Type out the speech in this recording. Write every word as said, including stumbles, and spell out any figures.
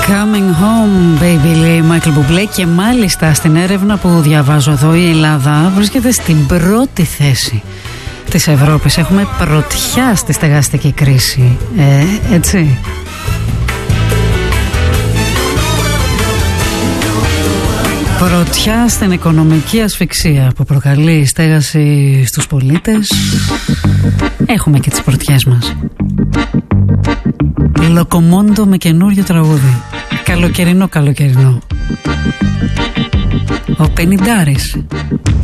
Coming home, baby, λέει Μάικλ Μπουμπλέ. Και μάλιστα στην έρευνα που διαβάζω εδώ, η Ελλάδα βρίσκεται στην πρώτη θέση της Ευρώπης. Έχουμε πρωτιά στη στεγαστική κρίση. Ε, έτσι. Πρωτιά στην οικονομική ασφυξία που προκαλεί η στέγαση στους πολίτες. Έχουμε και τις πρωτιές μας. Λοκομόντο με καινούριο τραγούδι. Καλοκαιρινό, καλοκαιρινό. Ο Πενιντάρης.